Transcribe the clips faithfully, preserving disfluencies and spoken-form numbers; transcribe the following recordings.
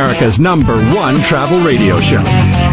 America's number one travel radio show.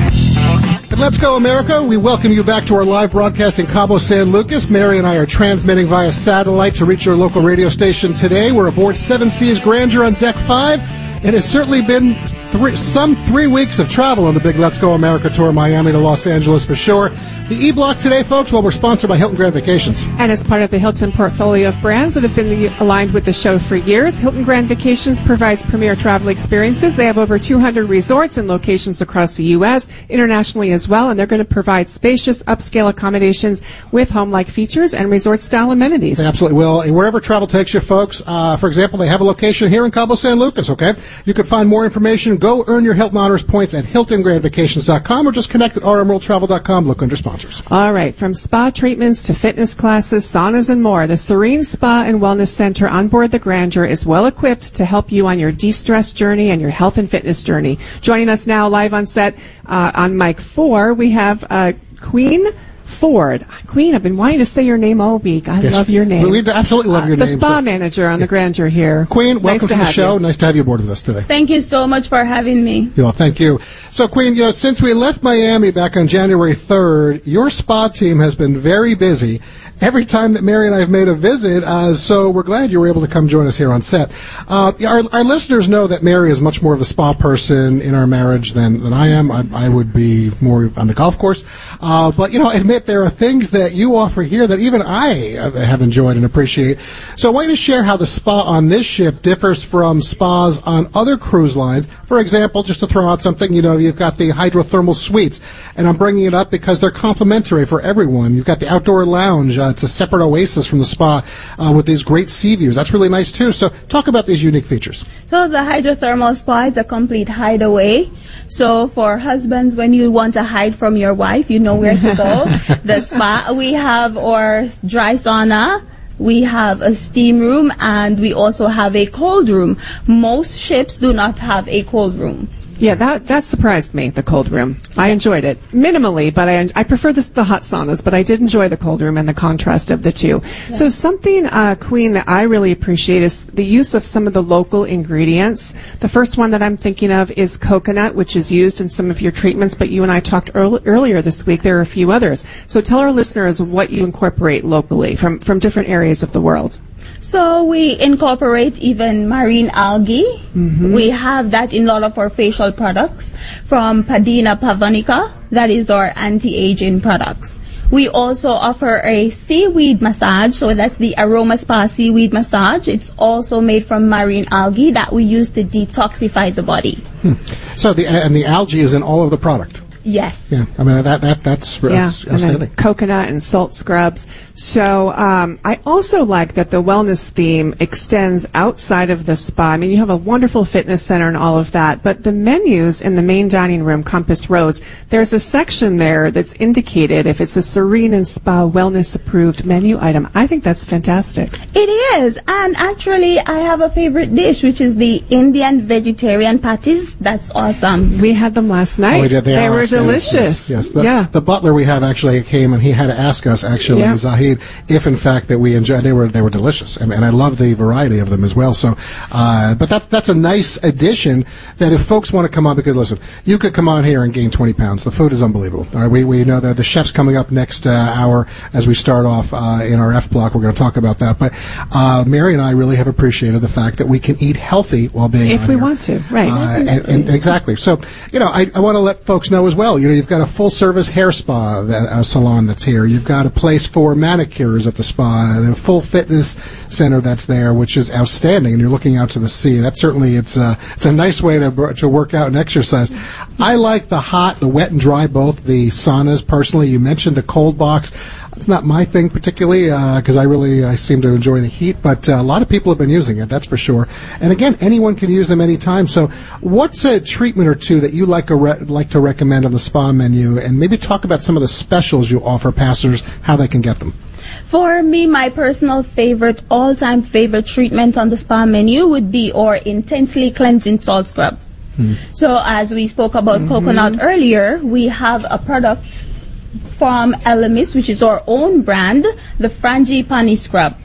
And Let's Go America, we welcome you back to our live broadcast in Cabo San Lucas. Mary and I are transmitting via satellite to reach your local radio station today. We're aboard Seven Seas Grandeur on Deck five. It has certainly been three, some three weeks of travel on the big Let's Go America tour, Miami to Los Angeles for sure. The E-Block today, folks, well, we're sponsored by Hilton Grand Vacations. And as part of the Hilton portfolio of brands that have been aligned with the show for years, Hilton Grand Vacations provides premier travel experiences. They have over two hundred resorts and locations across the U S, internationally as well, and they're going to provide spacious, upscale accommodations with home-like features and resort-style amenities. They absolutely will. And wherever travel takes you, folks, uh, for example, they have a location here in Cabo San Lucas, okay? You can find more information. Go earn your Hilton Honors points at hilton grand vacations dot com or just connect at r m world travel dot com. Look under sponsors. All right. From spa treatments to fitness classes, saunas, and more, the Serene Spa and Wellness Center on board the Grandeur is well equipped to help you on your de-stress journey and your health and fitness journey. Joining us now live on set uh, on mic four, we have uh, Queen Ford. Queen, I've been wanting to say your name all week. I yes. love your name. We absolutely love your uh, the name. The spa so. manager on the Grandeur here. Queen, welcome nice to, to the show. You. Nice to have you aboard with us today. Thank you so much for having me. Yeah, thank you. So, Queen, you know, since we left Miami back on January third, your spa team has been very busy every time that Mary and I have made a visit, uh, so we're glad you were able to come join us here on set. Uh, our, our listeners know that Mary is much more of a spa person in our marriage than, than I am. I, I would be more on the golf course. Uh, but, you know, I admit there are things that you offer here that even I have enjoyed and appreciate. So I want you to share how the spa on this ship differs from spas on other cruise lines. For example, just to throw out something, you know, you've got the hydrothermal suites, and I'm bringing it up because they're complimentary for everyone. You've got the outdoor lounge. Uh, it's a separate oasis from the spa uh, with these great sea views. That's really nice, too. So talk about these unique features. So the hydrothermal spa is a complete hideaway. So for husbands, when you want to hide from your wife, you know where to go. The spa. We have our dry sauna. We have a steam room, and we also have a cold room. Most ships do not have a cold room. Yeah, that that surprised me, the cold room. I enjoyed it minimally, but I I prefer this, the hot saunas, but I did enjoy the cold room and the contrast of the two. Yeah. So something, uh, Queen, that I really appreciate is the use of some of the local ingredients. The first one that I'm thinking of is coconut, which is used in some of your treatments, but you and I talked earl- earlier this week. There are a few others. So tell our listeners what you incorporate locally from, from different areas of the world. So we incorporate even marine algae. Mm-hmm. We have that in a lot of our facial products from Padina Pavonica. That is our anti-aging products. We also offer a seaweed massage. So that's the Aroma Spa seaweed massage. It's also made from marine algae that we use to detoxify the body. Hmm. So the and the algae is in all of the product. Yes. Yeah, I mean, that, that, that's, yeah, that's outstanding. And then coconut and salt scrubs. So um, I also like that the wellness theme extends outside of the spa. I mean, you have a wonderful fitness center and all of that, but the menus in the main dining room, Compass Rose, there's a section there that's indicated if it's a Serene and Spa wellness-approved menu item. I think that's fantastic. It is. And actually, I have a favorite dish, which is the Indian vegetarian patties. That's awesome. We had them last night. Oh, we did. They, they are were awesome. delicious. Yes, yes. The, yeah. the butler we have actually came and he had to ask us actually, yeah. Zahid, if in fact that we enjoyed. They were they were delicious, and, and I love the variety of them as well. So, uh, but that that's a nice addition. That if folks want to come on, because listen, you could come on here and gain twenty pounds. The food is unbelievable. All right, we we know that the chef's coming up next uh, hour as we start off uh, in our F block. We're going to talk about that. But uh, Mary and I really have appreciated the fact that we can eat healthy while being if on we here. want to, right? Uh, and, and exactly. So, you know, I, I want to let folks know as well. You know, you've got a full-service hair spa that, uh, salon that's here. You've got a place for manicures at the spa, a full fitness center that's there, which is outstanding. And you're looking out to the sea. That certainly it's a it's a nice way to to work out and exercise. I like the hot, the wet and dry, both the saunas. Personally, you mentioned the cold box. It's not my thing particularly because uh, I really I seem to enjoy the heat, but uh, a lot of people have been using it, that's for sure. And again, anyone can use them anytime. So what's a treatment or two that you like, a re- like to recommend on the spa menu, and maybe talk about some of the specials you offer passengers, how they can get them? For me, my personal favorite, all-time favorite treatment on the spa menu would be our Intensely Cleansing Salt Scrub. Hmm. So as we spoke about mm-hmm. coconut earlier, we have a product from Elemis, which is our own brand, the Frangipani Scrub.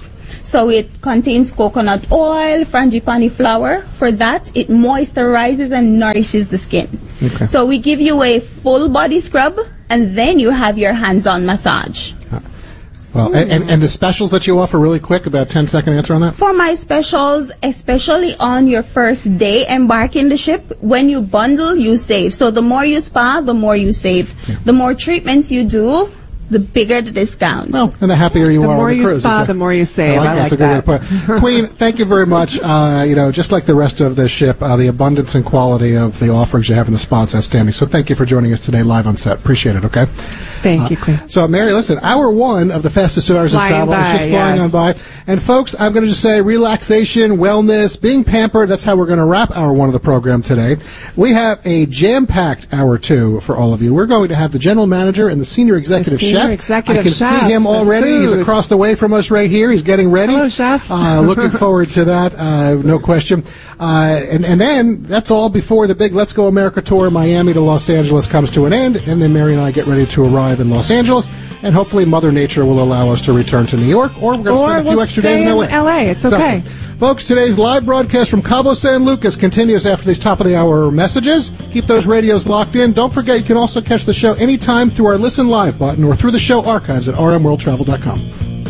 So it contains coconut oil, frangipani flour. For that, it moisturizes and nourishes the skin. Okay. So we give you a full body scrub, and then you have your hands-on massage. Uh, well, and, and, and the specials that you offer, really quick, about ten second answer on that? For my specials, especially on your first day embarking the ship, when you bundle, you save. So the more you spa, the more you save. Yeah. The more treatments you do, the bigger the discount. Well, and the happier you the are on the cruise. The more you spa, the more you save. I like I that. like That's a good that. way to put it. Queen, thank you very much. Uh, you know, just like the rest of the ship, uh, the abundance and quality of the offerings you have in the spa is outstanding. So thank you for joining us today live on set. Appreciate it, okay? Thank uh, you, Queen. So, Mary, listen, hour one of the fastest two hours of travel by, is just flying yes. on by. And, folks, I'm going to just say relaxation, wellness, being pampered, that's how we're going to wrap hour one of the program today. We have a jam-packed hour two for all of you. We're going to have the general manager and the senior executive the senior chef. Executive I can chef, see him already. food. He's across the way from us right here. He's getting ready. Hello, chef. Uh, looking forward to that, uh, no question. Uh, and, and then that's all before the big Let's Go America tour, Miami to Los Angeles, comes to an end. And then Mary and I get ready to arrive in Los Angeles. And hopefully Mother Nature will allow us to return to New York. Or we're going to spend a few we'll extra stay days in L A. L A. It's okay. So, folks, today's live broadcast from Cabo San Lucas continues after these top-of-the-hour messages. Keep those radios locked in. Don't forget, you can also catch the show anytime through our Listen Live button or through the show archives at r m world travel dot com.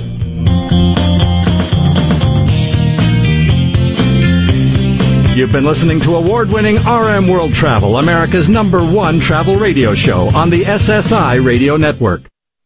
You've been listening to award-winning R M World Travel, America's number one travel radio show on the S S I Radio Network.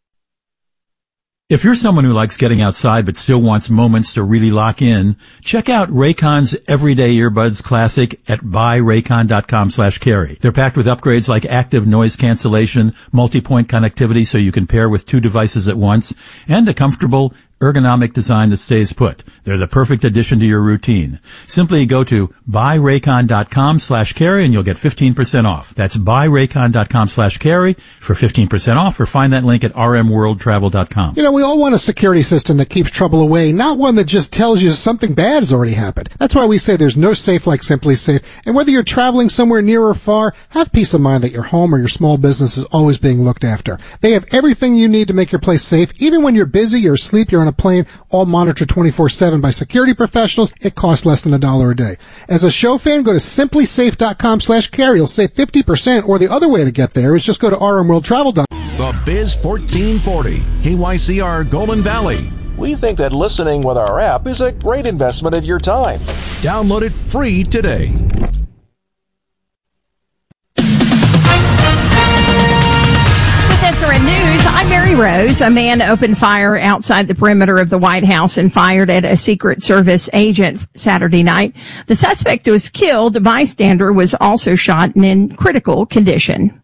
If you're someone who likes getting outside but still wants moments to really lock in, check out Raycon's Everyday Earbuds Classic at buy raycon dot com slash carry. They're packed with upgrades like active noise cancellation, multi-point connectivity so you can pair with two devices at once, and a comfortable ergonomic design that stays put. They're the perfect addition to your routine. Simply go to buy raycon dot com slash carry and you'll get fifteen percent off. That's buy raycon dot com slash carry for fifteen percent off, or find that link at r m world travel dot com. You know, we all want a security system that keeps trouble away, not one that just tells you something bad has already happened. That's why we say there's no safe like Simply Safe. And whether you're traveling somewhere near or far, have peace of mind that your home or your small business is always being looked after. They have everything you need to make your place safe. Even when you're busy, you're asleep, you're on a plane, all monitored twenty-four seven by security professionals. It costs less than a dollar a day. As a show fan, go to simply safe dot com slash carry. You'll save fifty percent, or the other way to get there is just go to r m world travel dot com. The Biz fourteen forty, K Y C R Golden Valley. We think that listening with our app is a great investment of your time. Download it free today. S R N News, I'm Mary Rose. A man opened fire outside the perimeter of the White House and fired at a Secret Service agent Saturday night. The suspect was killed. A bystander was also shot and in critical condition.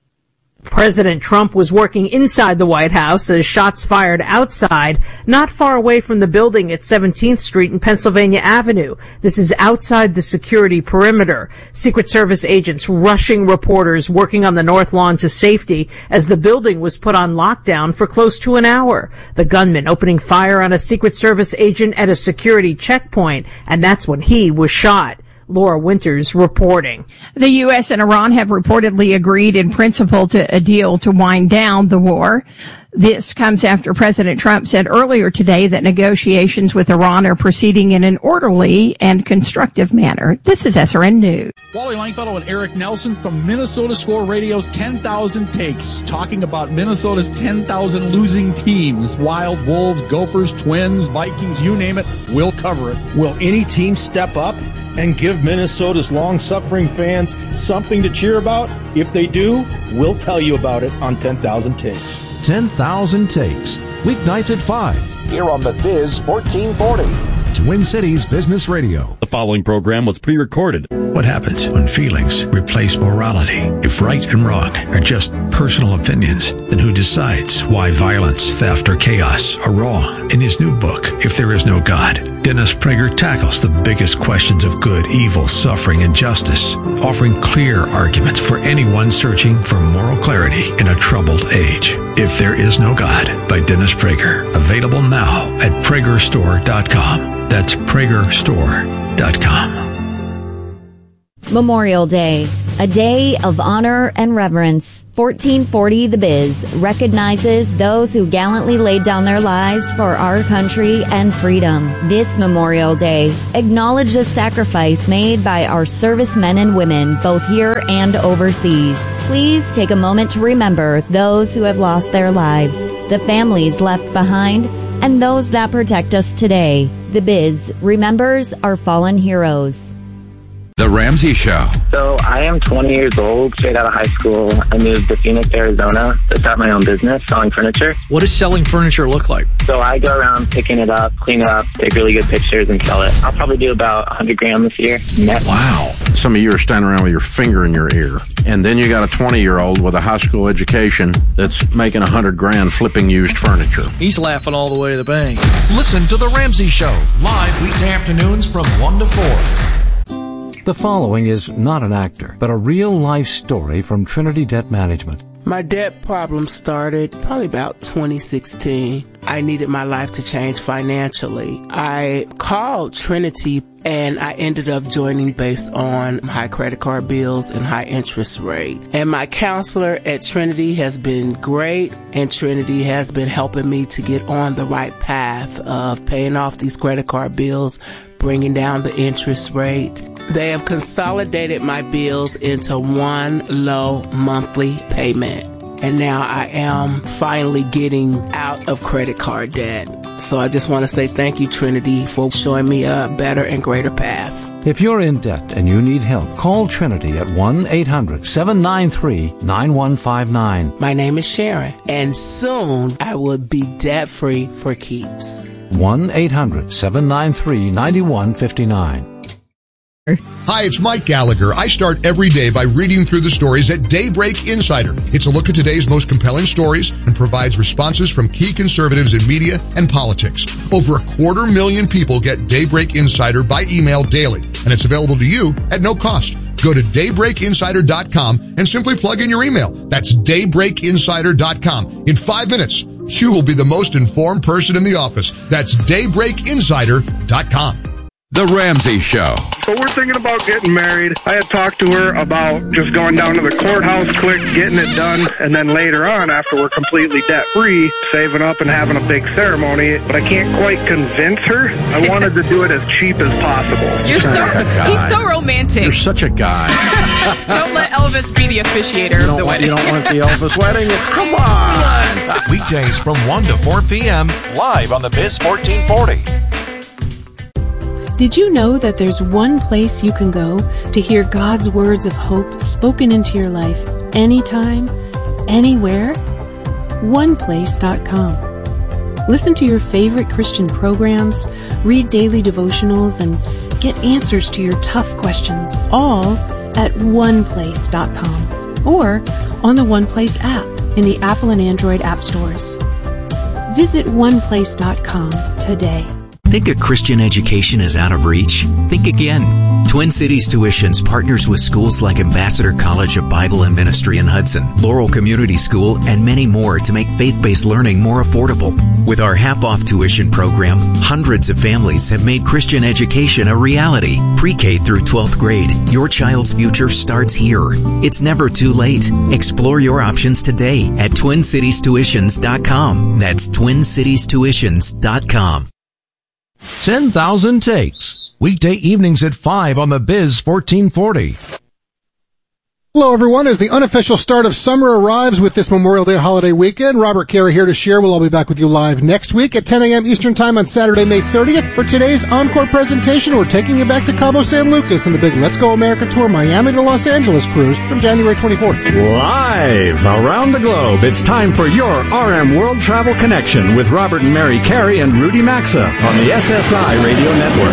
President Trump was working inside the White House as shots fired outside, not far away from the building at seventeenth street and Pennsylvania Avenue. This is outside the security perimeter. Secret Service agents rushing reporters working on the north lawn to safety as the building was put on lockdown for close to an hour. The gunman opening fire on a Secret Service agent at a security checkpoint, and that's when he was shot. Laura Winters reporting. The U S and Iran have reportedly agreed in principle to a deal to wind down the war. This comes after President Trump said earlier today that negotiations with Iran are proceeding in an orderly and constructive manner. This is S R N News. Wally Langfellow and Eric Nelson from Minnesota Score Radio's ten thousand Takes, talking about Minnesota's ten thousand losing teams. Wild, Wolves, Gophers, Twins, Vikings, you name it, we'll cover it. Will any team step up and give Minnesota's long-suffering fans something to cheer about? If they do, we'll tell you about it on ten thousand Takes. ten thousand Takes, weeknights at five. Here on the Biz fourteen forty. Twin Cities Business Radio. The following program was pre-recorded. What happens when feelings replace morality? If right and wrong are just personal opinions, then who decides why violence, theft, or chaos are wrong? In his new book, If There Is No God, Dennis Prager tackles the biggest questions of good, evil, suffering, and justice, offering clear arguments for anyone searching for moral clarity in a troubled age. If There Is No God by Dennis Prager. Available now at prager store dot com. That's prager store dot com. Memorial Day. A day of honor and reverence. fourteen forty The Biz recognizes those who gallantly laid down their lives for our country and freedom. This Memorial Day, acknowledge the sacrifice made by our servicemen and women, both here and overseas. Please take a moment to remember those who have lost their lives, the families left behind, and those that protect us today. The Biz remembers our fallen heroes. The Ramsey Show. So I am twenty years old, straight out of high school. I moved to Phoenix, Arizona to start my own business selling furniture. What does selling furniture look like? So I go around picking it up, clean it up, take really good pictures, and sell it. I'll probably do about one hundred grand this year. Net. Wow. Some of you are standing around with your finger in your ear. And then you got a twenty-year-old with a high school education that's making one hundred grand flipping used furniture. He's laughing all the way to the bank. Listen to The Ramsey Show, live weekday afternoons from one to four. The following is not an actor, but a real-life story from Trinity Debt Management. My debt problem started probably about twenty sixteen. I needed my life to change financially. I called Trinity and I ended up joining based on high credit card bills and high interest rate. And my counselor at Trinity has been great, and Trinity has been helping me to get on the right path of paying off these credit card bills, bringing down the interest rate. They have consolidated my bills into one low monthly payment. And now I am finally getting out of credit card debt. So I just want to say thank you, Trinity, for showing me a better and greater path. If you're in debt and you need help, call Trinity at one eight hundred seven nine three nine one five nine. My name is Sharon, and soon I will be debt-free for keeps. one eight hundred seven nine three nine one five nine. Hi, it's Mike Gallagher. I start every day by reading through the stories at Daybreak Insider. It's a look at today's most compelling stories and provides responses from key conservatives in media and politics. Over a quarter million people get Daybreak Insider by email daily, and it's available to you at no cost. Go to daybreak insider dot com and simply plug in your email. That's daybreak insider dot com. In five minutes, you will be the most informed person in the office. That's daybreak insider dot com. The Ramsey Show. So we're thinking about getting married. I had talked to her about just going down to the courthouse quick, getting it done, and then later on, after we're completely debt-free, saving up and having a big ceremony. But I can't quite convince her. I wanted to do it as cheap as possible. You're so, he's so romantic. You're such a guy. Don't let Elvis be the officiator You of the don't, wedding. you don't want the Elvis wedding? Come on. Weekdays from one to four p.m. live on the Biz fourteen forty. Did you know that there's one place you can go to hear God's words of hope spoken into your life anytime, anywhere? one place dot com. Listen to your favorite Christian programs, read daily devotionals, and get answers to your tough questions, all at one place dot com or on the OnePlace app in the Apple and Android app stores. Visit one place dot com today. Think a Christian education is out of reach? Think again. Twin Cities Tuitions partners with schools like Ambassador College of Bible and Ministry in Hudson, Laurel Community School, and many more to make faith-based learning more affordable. With our half-off tuition program, hundreds of families have made Christian education a reality. Pre-K through twelfth grade, your child's future starts here. It's never too late. Explore your options today at twin cities tuitions dot com. That's twin cities tuitions dot com. ten thousand Takes. Weekday evenings at five on the Biz fourteen forty. Hello, everyone. As the unofficial start of summer arrives with this Memorial Day holiday weekend, Robert Carey here to share. We'll all be back with you live next week at ten a.m. Eastern Time on Saturday, May thirtieth. For today's encore presentation, we're taking you back to Cabo San Lucas and the big Let's Go America Tour Miami to Los Angeles cruise from January twenty-fourth. Live around the globe, it's time for your R M World Travel Connection with Robert and Mary Carey and Rudy Maxa on the S S I Radio Network.